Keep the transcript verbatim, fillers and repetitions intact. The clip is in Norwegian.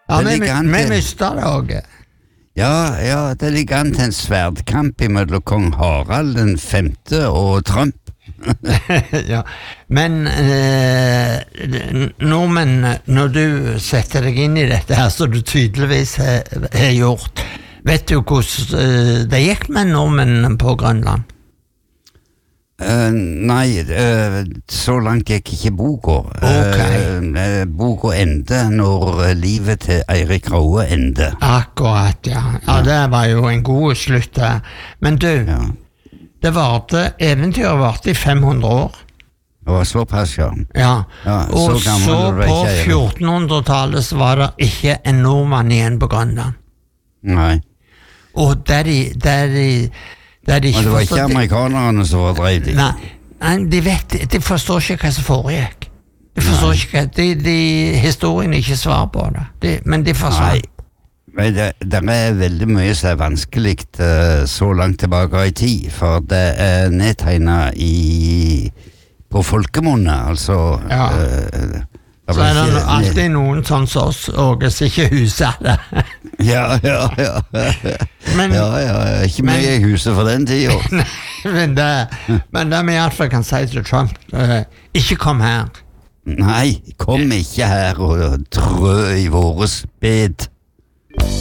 Ja, det vi, ligger an vi til- mistet det også. Ja, ja, det ligger an til en sverdkamp mellom kong Harald den femte og Trump. Ja, men eh, n- nordmenn, når du setter deg inn i dette her, så du tydeligvis har har gjort, vet du hvordan eh, det gikk med nordmenn på Grønland? Eh, nei, eh, så langt gikk ikke boka. Ok. Eh, eh, boka ender når eh, livet til Eirik Roe ender. Akkurat, ja. Ja, det var jo en god slutt der. Men du, Ja. det varte, eventyret varte i fem hundre år. Det var såpass, ja. Ja, Ja, og så gammel så er du på ikke, Eirik. fjortenhundretallet så var det ikke en nordmann igjen på Grønland. Nei. Og der de, der de, der de Og det var ikke forstod- amerikanerne som var dreid i. Nei, nei, de vet, de forstår ikke hva som foregikk. De forstår Nei. ikke hva, de, de, historien er ikke svar på det, de, men de Nei. forsvant. Men det, det er veldig mye som er vanskelig eh, så langt tilbake i tid, for det er nedtegnet i, på folkemunne, altså. Ja. eh, det Så var er det ikke- no- alltid noen sånn som oss, Åge, som ikke huser det. Ja, ja, ja. Men, ja, ja, ikke men- mye i huset for den tida. men, det, men det vi i hvert fall kan si til Trump, eh, ikke kom her. Nei, kom ikke her og trø i våre sped.